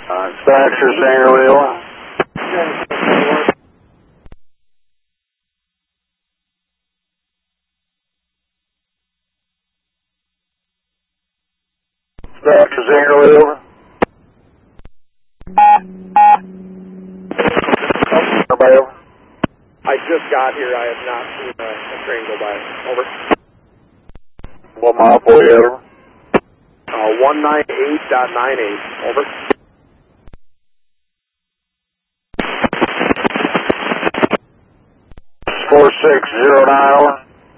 Thatcher, Sangerville. Thatcher, Sangerville. Everybody over? I just got here. I have not seen a train go by. Over. What mile for you, over? 198.98. Over. Four 609 over.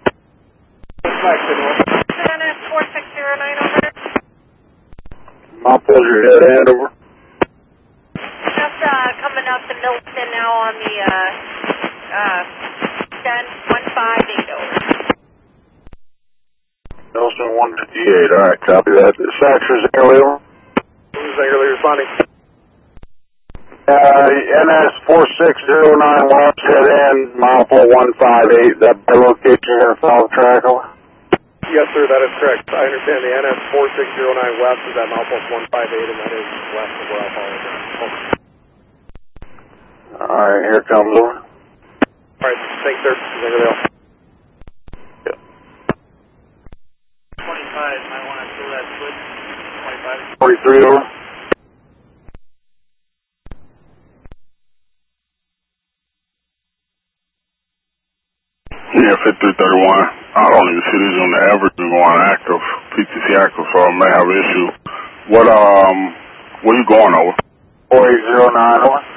NS 4609 over. Mile for your head hand over. Just coming up to Milton now on the 10158 over. Nelson 158, alright, copy that. Thatcher, Sangerville. Sangerville responding. NS 4609 West head end, mile 4158. That by location here in South Track. Yes, sir, that is correct. I understand the NS 4609 West is at mile 158, and that is west of where I'll follow. Alright, here it comes over. Alright, thanks, sir. Sangerville. 25, might want to fill that switch. 43 25. over. Yeah, 5331. I don't even see these on the average and going active, PTC active, so I may have an issue. Where you going over? 4809 over.